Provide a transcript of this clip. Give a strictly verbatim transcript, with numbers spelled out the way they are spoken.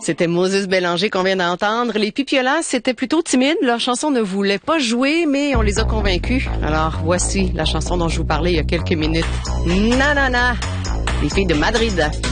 C'était Moses Bélanger qu'on vient d'entendre. Les Pipiolas, c'était plutôt timide. Leur chanson ne voulait pas jouer, mais on les a convaincus. Alors, voici la chanson dont je vous parlais il y a quelques minutes. Nanana, les filles de Madrid.